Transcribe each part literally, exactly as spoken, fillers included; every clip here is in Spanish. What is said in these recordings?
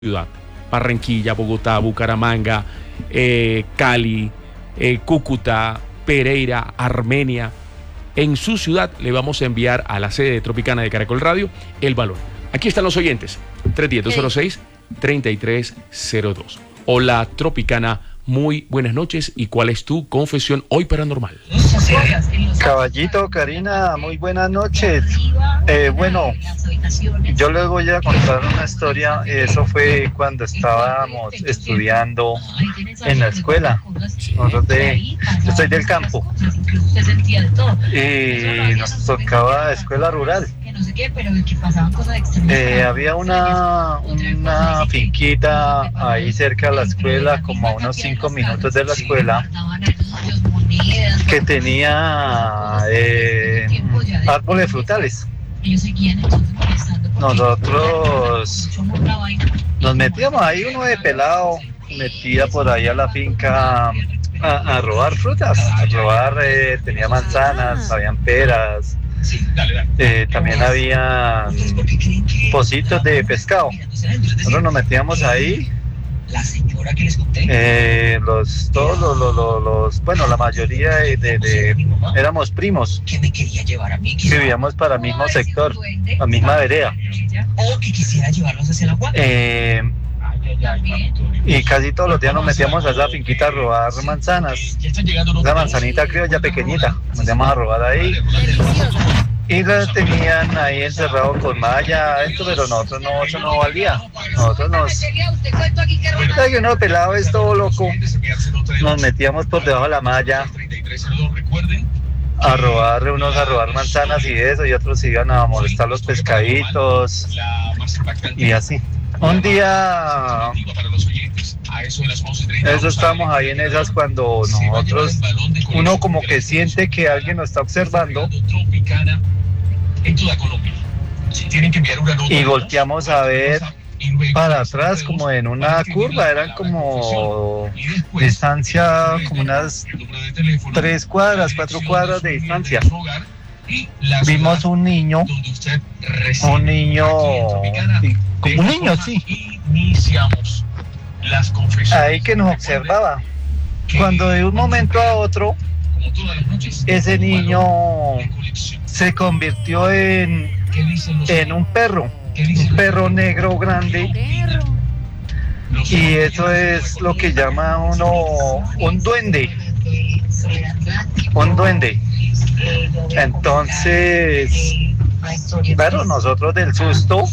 ciudad, Barranquilla, Bogotá, Bucaramanga, eh, Cali, eh, Cúcuta, Pereira, Armenia, en su ciudad le vamos a enviar a la sede de Tropicana de Caracol Radio el valor. Aquí están los oyentes, tres uno cero, dos cero seis, tres tres cero dos. Hola Tropicana, muy buenas noches. ¿Y cuál es tu confesión hoy paranormal? Caballito, Karina, muy buenas noches. Eh, bueno, yo les voy a contar una historia. Eso fue cuando estábamos estudiando en la escuela. Nosotros de, yo soy del campo y nos tocaba escuela rural. Eh, había una, una finquita ahí cerca de la escuela, como a unos cinco minutos de la escuela, que tenía eh, árboles frutales. Nosotros nos metíamos ahí, uno de pelado metía por ahí a la finca a, a robar frutas, a robar, eh, tenía manzanas, habían peras, eh, también había pocitos de pescado. Nosotros nos metíamos ahí. Eh, los todos los, los, los, los bueno la mayoría de, de, de éramos primos que vivíamos para el mismo sector, la misma vereda, eh, y casi todos los días nos metíamos a esa finquita a robar manzanas, esa manzanita criolla pequeñita, nos metíamos a robar ahí. Y los tenían ahí encerrados con malla adentro, pero nosotros no, eso no valía. Nosotros nos... Ay, uno pelado es todo loco. Nos metíamos por debajo de la malla a robar, unos a robar manzanas y eso, y otros iban a molestar los pescaditos y así. Un día... Eso estamos ahí en esas cuando nosotros, uno como que siente que alguien nos está observando y volteamos a ver para atrás como en una curva, eran como distancia, como unas tres cuadras, cuatro cuadras de distancia. Vimos un niño, un niño, como un niño, sí, ahí que nos observaba. Cuando de un momento a otro ese niño se convirtió en, en un perro, un perro negro grande, y eso es lo que llama uno un duende, un duende. Entonces, claro, nosotros del susto,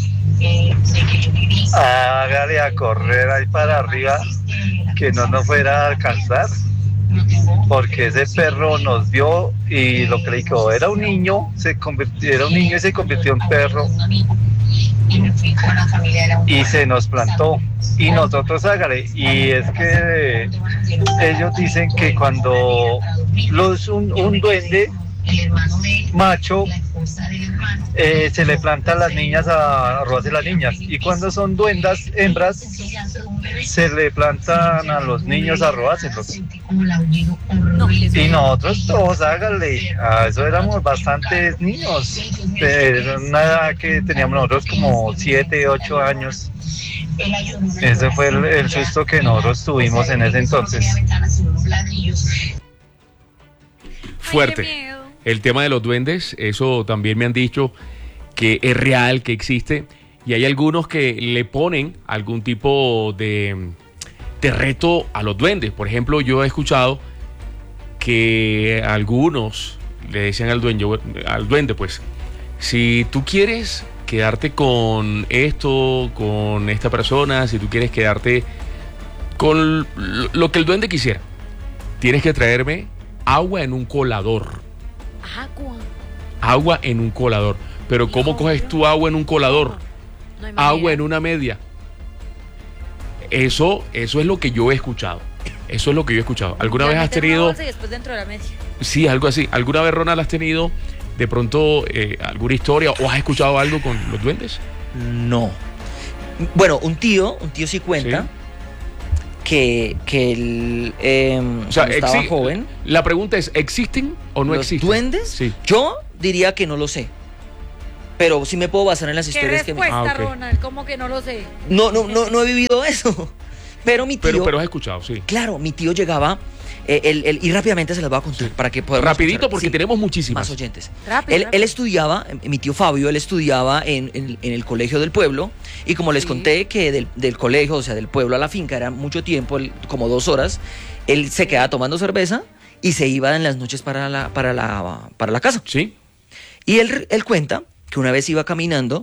hágale a correr ahí para arriba, que no nos fuera a alcanzar, porque ese perro nos vio y lo que le dijo era un niño, se convirtió, era un niño y se convirtió en perro y se nos plantó, y nosotros hágale. Y es que ellos dicen que cuando los un, un duende macho eh, se le planta a las niñas a, a robarse las niñas, y cuando son duendas hembras se le plantan a los niños a robárselos. Y nosotros todos háganle, a eso éramos bastantes niños, era una edad que teníamos nosotros como siete, ocho años. Ese fue el, el susto que nosotros tuvimos en ese entonces. Fuerte. El tema de los duendes, eso también me han dicho que es real, que existe, y hay algunos que le ponen algún tipo de, de reto a los duendes. Por ejemplo, yo he escuchado que algunos le decían al duende, al duende, pues, si tú quieres quedarte con esto, con esta persona, si tú quieres quedarte con lo que el duende quisiera, tienes que traerme agua en un colador. Agua. Agua en un colador. Pero ¿cómo coges tú agua en un colador? No hay Agua en una media. Eso, eso es lo que yo he escuchado. Eso es lo que yo he escuchado. ¿Alguna vez has tenido? Y después dentro de la media. Sí, algo así. ¿Alguna vez, Ronald, has tenido de pronto eh, alguna historia o has escuchado algo con los duendes? No. Bueno, un tío, un tío sí cuenta. ¿Sí? Que, que él eh, o sea, estaba exi- joven. La pregunta es, ¿existen o no ¿Los existen? duendes? Sí. Yo diría que no lo sé. pero sí me puedo basar en las ¿Qué historias que me... respuesta, Ah, ok. Ronald? ¿Cómo que no lo sé? No, no, no, no he vivido eso. Pero mi tío... Pero, pero has escuchado, sí. Claro, mi tío llegaba, eh, él- él- y rápidamente se las voy a contar para que podamos Rapidito escuchar. porque Sí, tenemos más muchísimas. oyentes. Rápido, Él, rápido. él estudiaba, eh, mi tío Fabio, él estudiaba en, en- en el colegio del pueblo, y como les Sí. conté que del, del colegio, o sea, del pueblo a la finca era mucho tiempo, él- como dos horas, él se quedaba tomando cerveza y se iba en las noches para la, para la, para la casa. Sí. Y él, él cuenta que una vez iba caminando,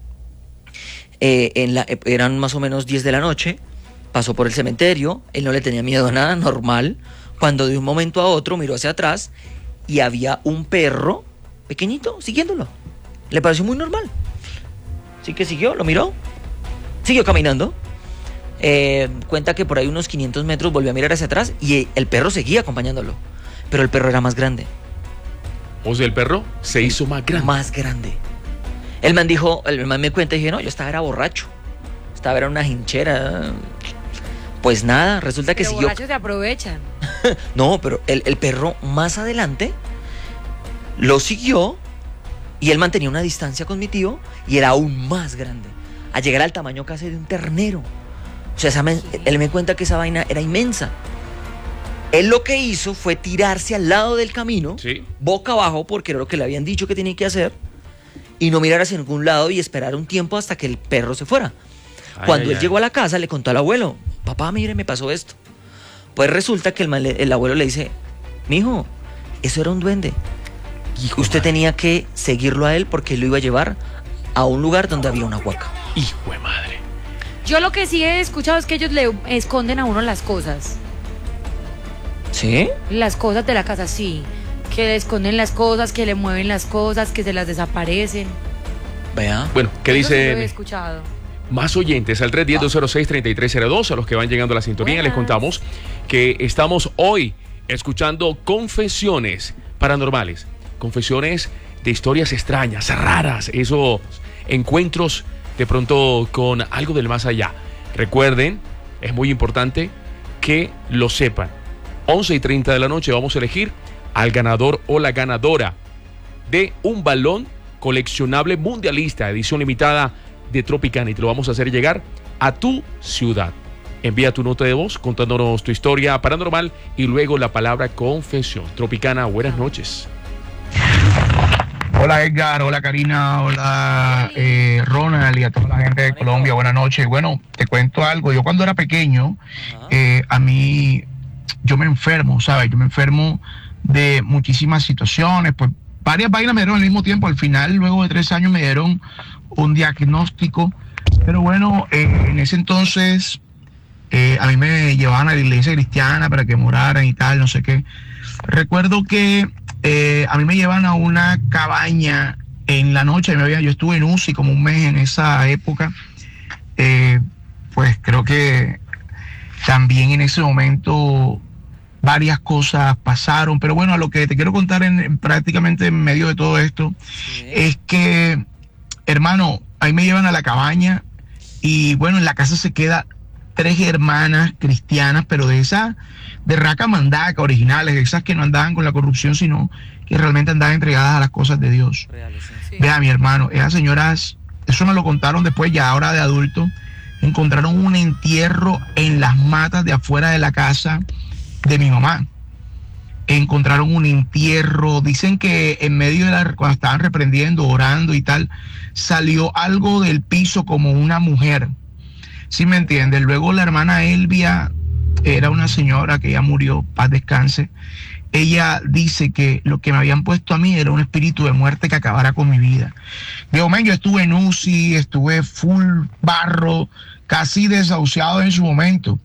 eh, en la, eran más o menos diez de la noche, pasó por el cementerio, él no le tenía miedo a nada, normal, cuando de un momento a otro miró hacia atrás y había un perro pequeñito siguiéndolo. Le pareció muy normal. Así que siguió, lo miró, siguió caminando. Eh, cuenta que por ahí unos quinientos metros volvió a mirar hacia atrás y el perro seguía acompañándolo, pero el perro era más grande. O sea, el perro se hizo más grande. Más grande. El man dijo, el man me cuenta y dije, no, yo estaba era borracho. Estaba era una hinchera. Pues nada, resulta que Los siguió. borrachos se aprovechan. No, pero el, el perro más adelante lo siguió y él mantenía una distancia con mi tío y era aún más grande. A llegar al tamaño casi de un ternero. O sea, esa men- él me cuenta que esa vaina era inmensa. Él lo que hizo fue tirarse al lado del camino, Sí. boca abajo, porque era lo que le habían dicho que tenía que hacer, y no mirar hacia ningún lado y esperar un tiempo hasta que el perro se fuera. Ay, Cuando ay, él ay. llegó a la casa, le contó al abuelo, papá, mire, me pasó esto. Pues resulta que el, man le- el abuelo le dice, mijo, eso era un duende. Hijo Usted de madre. tenía que seguirlo a él porque él lo iba a llevar a un lugar donde había una huaca. Hijo de madre. Yo lo que sí he escuchado es que ellos le esconden a uno las cosas. ¿Sí? Las cosas de la casa, sí. Que le esconden las cosas, que le mueven las cosas, que se las desaparecen. Vea. Bueno, ¿qué Eso sí lo he dicen escuchado. más oyentes? Al tres uno cero, dos cero seis, tres tres cero dos, a los que van llegando a la sintonía, Buenas. les contamos que estamos hoy escuchando confesiones paranormales, confesiones de historias extrañas, raras, esos encuentros de pronto con algo del más allá. Recuerden, es muy importante que lo sepan. once y treinta de la noche vamos a elegir al ganador o la ganadora de un balón coleccionable mundialista, edición limitada de Tropicana, y te lo vamos a hacer llegar a tu ciudad. Envía tu nota de voz contándonos tu historia paranormal y luego la palabra confesión. Tropicana, buenas noches. Hola Edgar, hola Karina, hola eh, Ronald y a toda la gente de Colombia, buenas noches. Bueno, te cuento algo, yo cuando era pequeño, Ajá. eh, a mí, yo me enfermo, ¿sabes? Yo me enfermo de muchísimas situaciones, pues varias vainas me dieron al mismo tiempo. Al final, luego de tres años me dieron un diagnóstico, pero bueno, eh, en ese entonces eh, a mí me llevaban a la iglesia cristiana para que moraran y tal, no sé qué. Recuerdo que eh, a mí me llevan a una cabaña en la noche, me había, yo estuve en U C I como un mes en esa época, eh, pues creo que también en ese momento varias cosas pasaron, pero bueno, a lo que te quiero contar en, en prácticamente en medio de todo esto Sí. es que, hermano, ahí me llevan a la cabaña y bueno, en la casa se queda tres hermanas cristianas, pero de esas de raca mandaca, originales, de esas que no andaban con la corrupción, sino que realmente andaban entregadas a las cosas de Dios. Reales, sí. Sí. Vea, mi hermano, esas señoras, eso me lo contaron después, ya ahora de adulto, encontraron un entierro en las matas de afuera de la casa de mi mamá. Encontraron un entierro, dicen que en medio de la, cuando estaban reprendiendo, orando y tal, salió algo del piso como una mujer. ¿Sí me entiendes? Luego la hermana Elvia, era una señora que ya murió, paz descanse. Ella dice que lo que me habían puesto a mí era un espíritu de muerte que acabara con mi vida. Digo, men, yo estuve en U C I, estuve full barro, casi desahuciado en su momento.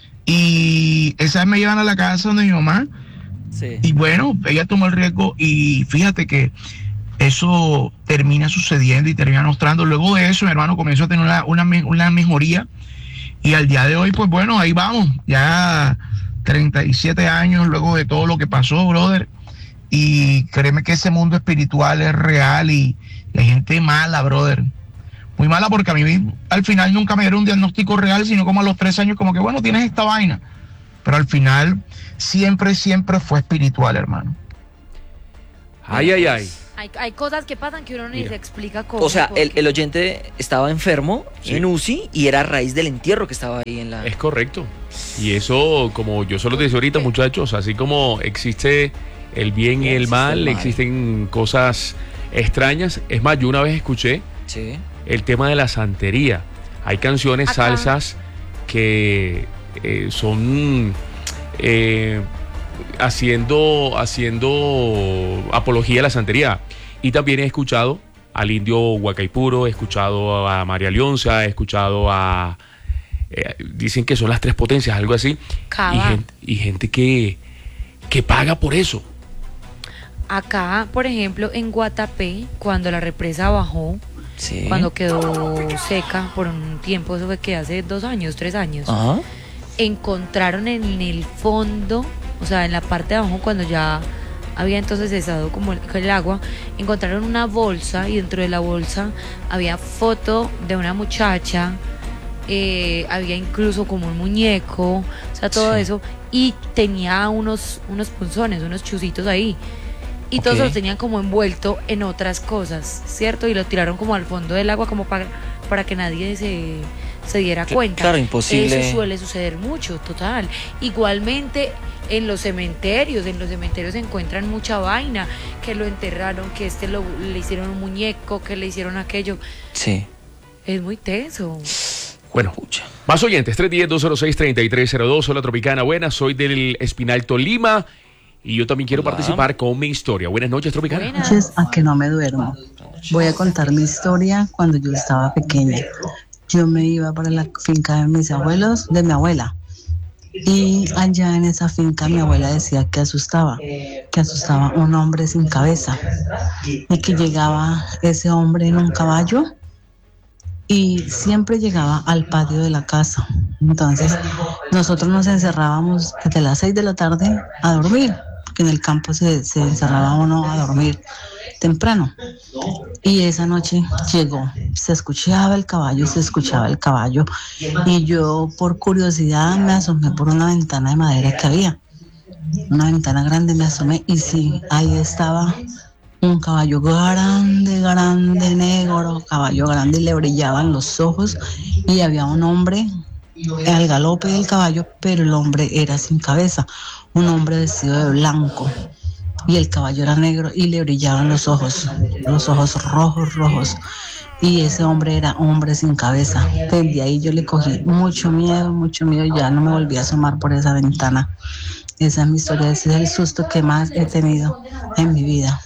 Y esa vez me llevan a la casa donde mi mamá, Sí. y bueno, ella tomó el riesgo y fíjate que eso termina sucediendo y termina mostrando. Luego de eso, mi hermano comenzó a tener una, una, me- una mejoría y al día de hoy, pues bueno, ahí vamos, ya treinta y siete años luego de todo lo que pasó, brother. Y créeme que ese mundo espiritual es real y la gente mala, brother. Muy mala porque a mí al final nunca me dieron un diagnóstico real, sino como a los tres años, como que bueno, tienes esta vaina. Pero al final siempre, siempre fue espiritual, hermano. Ay, ay, ay. Hay, hay cosas que pasan que uno ni Mira. se explica cómo. O sea, el, porque- el oyente estaba enfermo Sí. en U C I y era a raíz del entierro que estaba ahí en la... Es correcto. Y eso, como yo solo te decía ahorita, muchachos, así como existe el bien y el Existe mal, el mal. existen cosas extrañas. Es más, yo una vez escuché Sí. el tema de la santería. Hay canciones, Acá. salsas que eh, son eh, haciendo, haciendo apología a la santería. Y también he escuchado al indio Huacaipuro, he escuchado a María Leonza, he escuchado a... eh, dicen que son las tres potencias, algo así. Y Cava. gente, y gente que, que paga por eso. Acá, por ejemplo, en Guatapé, cuando la represa bajó, Sí. cuando quedó seca por un tiempo, eso fue que hace dos años, tres años, Ajá. encontraron en el fondo, o sea, en la parte de abajo, cuando ya había entonces cesado como el, el agua, encontraron una bolsa y dentro de la bolsa había foto de una muchacha, eh, había incluso como un muñeco, o sea, todo Sí. eso, y tenía unos, unos punzones, unos chuzitos ahí. Y todos Ok. los tenían como envuelto en otras cosas, ¿cierto? Y lo tiraron como al fondo del agua como para, para que nadie se, se diera Cl- cuenta. claro, imposible. Eso suele suceder mucho, total. Igualmente en los cementerios, en los cementerios se encuentran mucha vaina, que lo enterraron, que este lo, le hicieron un muñeco, que le hicieron aquello. Sí. Es muy tenso. Bueno, Pucha. más oyentes, tres uno cero, dos cero seis, tres tres cero dos, hola Tropicana, buenas, soy del Espinal Tolima y yo también quiero Hola. participar con mi historia. Buenas noches, Tropicana. Buenas. Noches a que no me duermo. Voy a contar mi historia cuando yo estaba pequeña. Yo me iba para la finca de mis abuelos, de mi abuela. Y allá en esa finca mi abuela decía que asustaba, que asustaba un hombre sin cabeza. Y que llegaba ese hombre en un caballo y siempre llegaba al patio de la casa. Entonces nosotros nos encerrábamos desde las seis de la tarde a dormir, porque en el campo se, se encerraba uno a dormir temprano. Y esa noche llegó, se escuchaba el caballo, se escuchaba el caballo, y yo por curiosidad me asomé por una ventana de madera que había, una ventana grande, me asomé y sí, ahí estaba un caballo grande, grande, negro, caballo grande, y le brillaban los ojos, y había un hombre al galope del caballo, pero el hombre era sin cabeza, un hombre vestido de blanco, y el caballo era negro y le brillaban los ojos, los ojos rojos, rojos, y ese hombre era hombre sin cabeza. Desde ahí yo le cogí mucho miedo, mucho miedo, y ya no me volví a asomar por esa ventana. Esa es mi historia, ese es el susto que más he tenido en mi vida.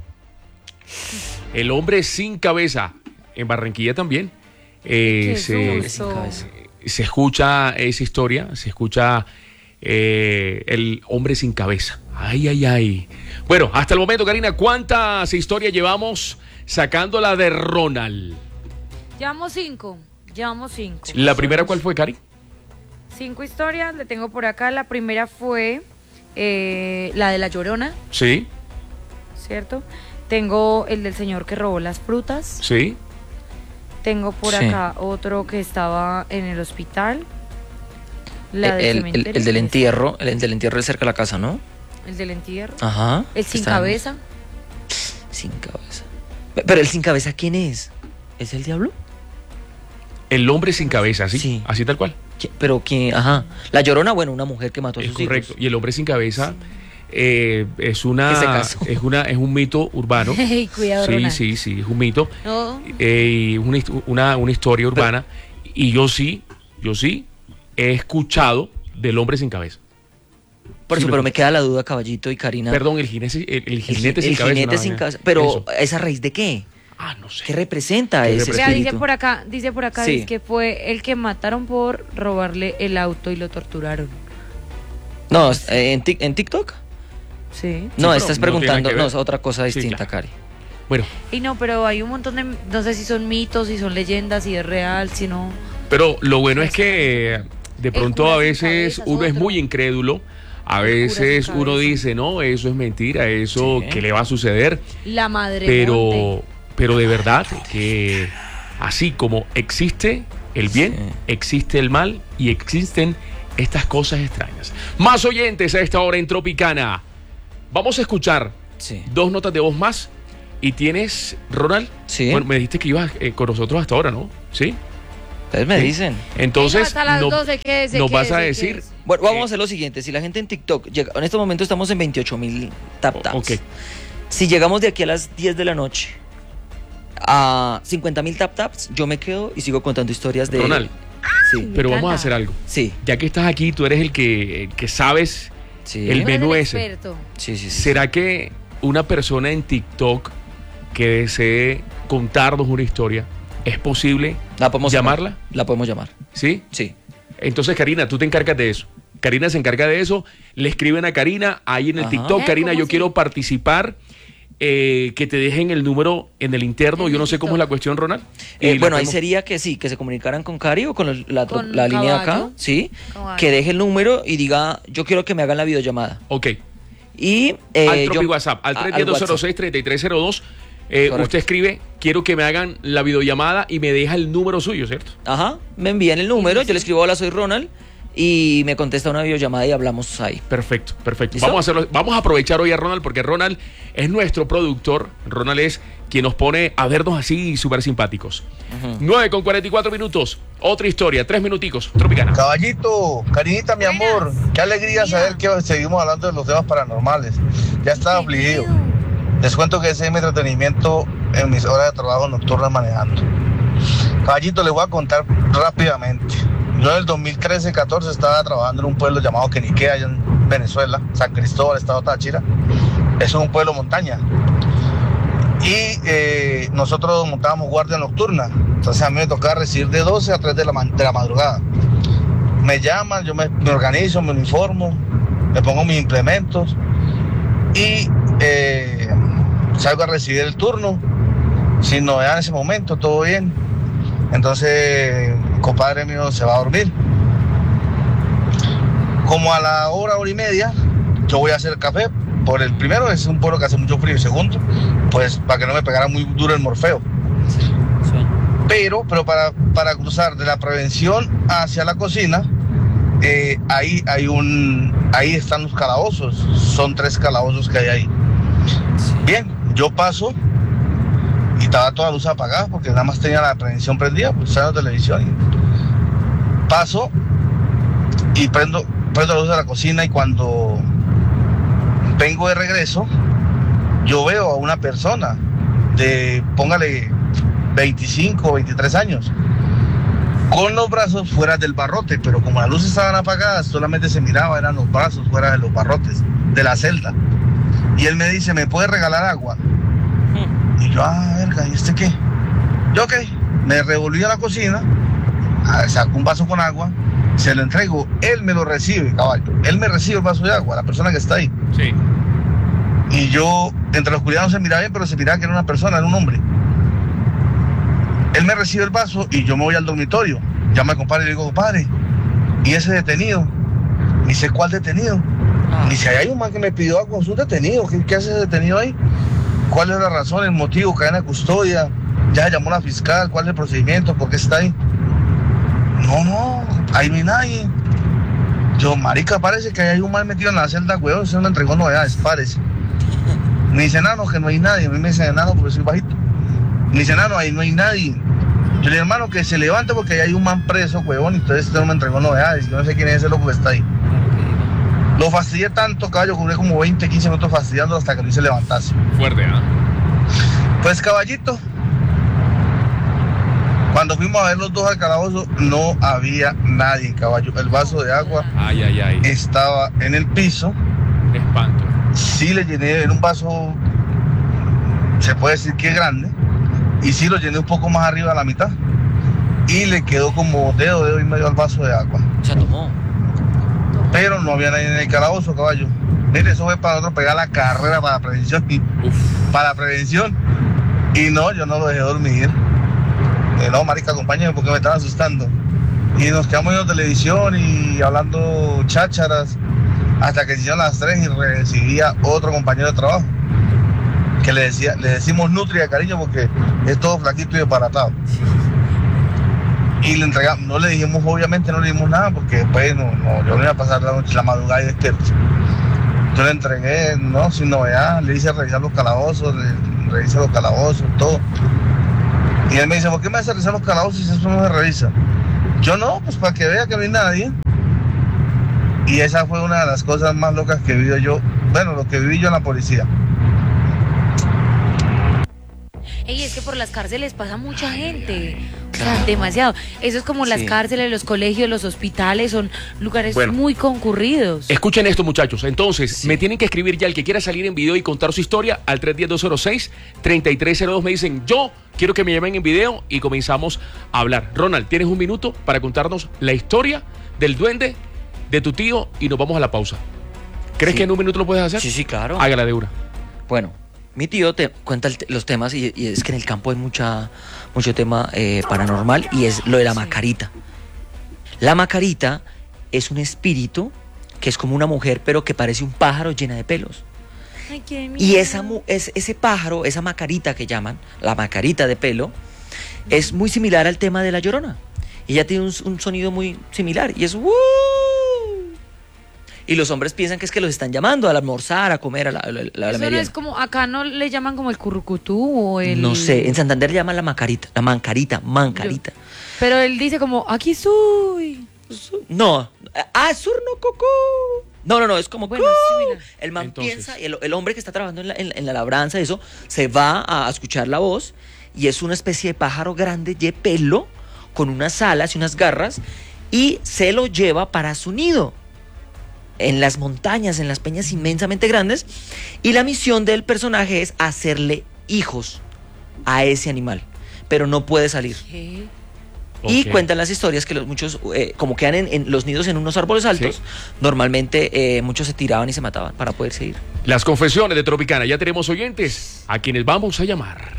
El hombre sin cabeza, en Barranquilla también, eh, Qué se, susto. Sin cabeza. se escucha esa historia, se escucha eh, el hombre sin cabeza. Ay, ay, ay. Bueno, hasta el momento, Karina, ¿cuántas historias llevamos sacándola de Ronald? Llevamos cinco, llevamos cinco. ¿La primera cuál fue, Cari? Cinco historias, le tengo por acá. La primera fue eh, la de la Llorona, Sí, ¿cierto? Tengo el del señor que robó las frutas. sí. Tengo por Sí. acá otro que estaba en el hospital. La del El, el- cementerio, el del ese. entierro, el, el del entierro de cerca de la casa, ¿no? El del entierro. Ajá. El sin Está- cabeza. Sin cabeza. Pero el sin cabeza, ¿quién es? ¿Es el diablo? El hombre sin cabeza, ¿sí? Sí. Así tal cual. ¿Qui- Pero quién, ajá. La Llorona, bueno, una mujer que mató a Es sus correcto. hijos. Y el hombre sin cabeza eh, es Que se una casó. es una es un mito urbano. Ey, cuidado, Sí, Ronald. sí, sí, es un mito. No, Eh, y una, hist- una, una historia urbana. Y yo sí, yo sí he escuchado del hombre sin cabeza. Por Sí, eso, lo pero que- me queda la duda, Caballito y Karina. Perdón, el jinete, el, el El, jinete el sin cabeza. jinete una sin vaina. cabeza. Pero, Eso. ¿esa raíz de qué? Ah, no sé. ¿Qué representa ¿Qué ese representa? vea, dice espíritu? por acá, dice por acá, Sí. dice que fue el que mataron por robarle el auto y lo torturaron. No, eh, ¿en, Tik- en TikTok? Sí. No, pero estás no preguntando, tiene que no, ver. es otra cosa Sí, distinta, claro. Cari. Bueno, Y no, pero hay un montón de, no sé si son mitos, si son leyendas, si es real, si no. pero lo bueno es que eh, de pronto cura a sin veces cabeza es uno es otro. muy incrédulo. A El cura sin veces uno cabeza. dice, no, eso es mentira, eso Sí. que le va a suceder. La madre Pero, monte. pero de verdad que así como existe el bien, Sí. existe el mal y existen estas cosas extrañas. Más oyentes a esta hora en Tropicana. Vamos a escuchar Sí. Dos notas de voz más y tienes, Ronald, Sí. bueno, me dijiste que ibas eh, con nosotros hasta ahora, ¿no? ¿Sí? Ustedes me Sí. dicen. Entonces, Hasta las no- doce, quédese, nos vas a quédese, decir... quédese. Bueno, vamos Eh, a hacer lo siguiente. Si la gente en TikTok llega, en este momento estamos en veintiocho mil tap taps. Ok. Si llegamos de aquí a las diez de la noche a cincuenta mil tap taps, yo me quedo y sigo contando historias de. Ronald, Sí, pero Me vamos a encanta. hacer algo. sí, Ya que estás aquí, tú eres el que, el que sabes sí. el Tú eres menú el ese. experto. Sí, sí, sí. ¿Será que una persona en TikTok que desee contarnos una historia, es posible ¿La podemos llamarla? llamar? La podemos llamar. ¿Sí? Sí. Entonces, Karina, tú te encargas de eso. Karina se encarga de eso. Le escriben a Karina ahí en el Ajá. TikTok. Eh, Karina, ¿cómo yo así? quiero participar. eh, que te dejen el número en el interno. En Yo no el sé cómo es TikTok. la cuestión, Ronald. Y Eh, la bueno, ahí podemos- sería que sí, que se comunicaran con Cari o con el- la, tro- Con la línea de acá, Caballo. sí, Caballo. que deje el número y diga, yo quiero que me hagan la videollamada. Ok. Y eh, al yo- propio WhatsApp, al a- tres diez dos cero WhatsApp. seis treinta y tres cero dos. Eh, Correcto. usted escribe, quiero que me hagan la videollamada y me deja el número suyo, ¿cierto? Ajá, me envían el número, yo le escribo, hola, soy Ronald, y me contesta una videollamada y hablamos ahí. Perfecto, perfecto. ¿Listo? Vamos a hacerlo, vamos a aprovechar hoy a Ronald porque Ronald es nuestro productor. Ronald es quien nos pone a vernos así súper simpáticos. Ujú. nueve con cuarenta y cuatro minutos. Otra historia, tres minuticos. Tropicana. Caballito, Karinita, mi Buenas. amor, qué alegría saber que seguimos hablando de los temas paranormales. Ya estaba afligido. Les cuento que ese es mi entretenimiento en mis horas de trabajo nocturnas manejando. Caballito, les voy a contar rápidamente. Yo en el dos mil trece catorce estaba trabajando en un pueblo llamado Quenique, allá en Venezuela, San Cristóbal, estado Táchira. Eso es un pueblo montaña. Y eh, nosotros montábamos guardia nocturna. Entonces a mí me tocaba recibir de doce a tres de la, ma- de la madrugada. Me llaman, yo me, me organizo, me uniformo, me pongo mis implementos y eh, salgo a recibir el turno. Sin novedad en ese momento, todo bien. Entonces, el compadre mío se va a dormir. Como a la hora, hora y media, yo voy a hacer café. Por el primero, es un pueblo que hace mucho frío. Y segundo, pues para que no me pegara muy duro el morfeo. Pero, pero para, para cruzar de la prevención hacia la cocina, eh, ahí hay un, ahí están los calabozos. Son tres calabozos que hay ahí. Bien, yo paso y estaba toda la luz apagada porque nada más tenía la prevención prendida, pues estaba en la televisión. Y paso y prendo, prendo la luz de la cocina y cuando vengo de regreso, yo veo a una persona de, póngale, veinticinco, veintitrés años, con los brazos fuera del barrote, pero como las luces estaban apagadas, solamente se miraba, eran los brazos fuera de los barrotes, de la celda. Y él me dice, ¿me puede regalar agua? Y yo, ah, verga, ¿y este qué? Yo, ok, me revolví a la cocina, saco un vaso con agua, se lo entrego, él me lo recibe, caballo, él me recibe el vaso de agua, la persona que está ahí. Sí. Y yo, entre la oscuridad no se miraba bien, pero se miraba que era una persona, era un hombre. Él me recibe el vaso y yo me voy al dormitorio. Llamo al compadre y le digo, compadre, ¿y ese detenido? Me dice, ¿cuál detenido? Me dice, ahí hay un man que me pidió agua, es un detenido. ¿Qué, qué hace ese detenido ahí? ¿Cuál es la razón, el motivo, cadena de custodia? ¿Ya llamó la fiscal? ¿Cuál es el procedimiento? ¿Por qué está ahí? No, no, ahí no hay nadie. Yo, marica, parece que hay un man metido en la celda, weón, se me entregó novedades, parece. Me dice, nano, que no hay nadie. A mí me dice, nano, porque soy bajito. Me dice, nano, ahí no hay nadie. Yo le digo, hermano, que se levante porque ahí hay un man preso, weón, y entonces este no me entregó novedades. Yo no sé quién es ese loco que está ahí. Lo fastidié tanto, caballo, que duré como veinte, quince minutos fastidiando hasta que lo hice levantarse. Fuerte, ¿ah? Pues, caballito, cuando fuimos a ver los dos al calabozo, no había nadie, caballo. El vaso de agua Ay, ay, ay. estaba en el piso. Espanto. Sí le llené en un vaso, se puede decir que grande, y sí lo llené un poco más arriba a la mitad. Y le quedó como dedo, dedo y medio al vaso de agua. Se tomó. Pero no había nadie en el calabozo, caballo. Mire, eso fue para nosotros pegar la carrera para la prevención. Y, para la prevención. Y no, yo no lo dejé dormir. Eh, no, marica, acompáñame porque me estaba asustando. Y nos quedamos viendo televisión y hablando chácharas hasta que se hicieron las tres y recibía otro compañero de trabajo que le decía, le decimos nutria de cariño porque es todo flaquito y desbaratado. Y le entregamos, no le dijimos, obviamente no le dijimos nada porque después no, no, yo no iba a pasar la noche, la madrugada y despierto. Yo le entregué, no, sin novedad, le hice revisar los calabozos, le revisé los calabozos, todo. Y él me dice, ¿por qué me hace revisar los calabozos si eso no se revisa? Yo no, pues para que vea que no hay nadie. Y esa fue una de las cosas más locas que viví yo, bueno, lo que viví yo en la policía. Ey, es que por las cárceles pasa mucha gente, o sea, demasiado. Eso es como las Sí. cárceles, los colegios, los hospitales, son lugares Bueno. muy concurridos. Escuchen esto, muchachos. Entonces, Sí. me tienen que escribir ya el que quiera salir en video y contar su historia al tres uno cero, dos cero seis, tres tres cero dos. Me dicen, yo quiero que me llamen en video y comenzamos a hablar. Ronald, tienes un minuto para contarnos la historia del duende de tu tío y nos vamos a la pausa. ¿Crees Sí. que en un minuto lo puedes hacer? Sí, sí, claro. Hágala de una. Bueno, mi tío te cuenta el te- los temas y, y es que en el campo hay mucha, mucho tema eh, paranormal y es lo de la macarita. La macarita es un espíritu que es como una mujer pero que parece un pájaro llena de pelos. Ay, qué miedo. Y esa, mu- es, ese pájaro, esa macarita que llaman, la macarita de pelo, es muy similar al tema de la Llorona. Ella tiene un, un sonido muy similar y es ¡woo! Y los hombres piensan que es que los están llamando a almorzar, a comer, a la, a la- a la Eso no merienda. es como, acá no le llaman como el currucutú o el... No sé, en Santander le llaman la macarita, la mancarita, mancarita. Pero él dice como, aquí estoy. No, ah, surno cocó. No, no, no, es como Bueno, "Cu". es similar. El man Entonces. piensa, y el, el hombre que está trabajando en la, en, en la labranza, eso, se va a escuchar la voz y es una especie de pájaro grande de pelo con unas alas y unas garras y se lo lleva para su nido en las montañas, en las peñas inmensamente grandes, y la misión del personaje es hacerle hijos a ese animal, pero no puede salir. ¿Qué? Y Ok. cuentan las historias que los muchos, eh, como quedan en, en los nidos en unos árboles altos, Sí. normalmente eh, muchos se tiraban y se mataban para poder seguir. Las confesiones de Tropicana. Ya tenemos oyentes a quienes vamos a llamar.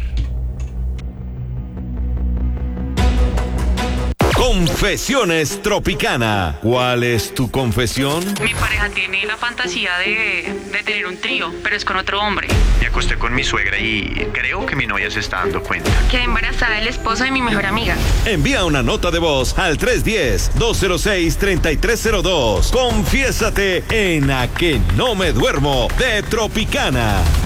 Confesiones Tropicana. ¿Cuál es tu confesión? Mi pareja tiene la fantasía de, de tener un trío, pero es con otro hombre. Me acosté con mi suegra y creo que mi novia se está dando cuenta. Quedé embarazada del esposo de mi mejor amiga. Envía una nota de voz al tres uno cero, dos cero seis, tres tres cero dos. Confiésate en A que no me duermo de Tropicana.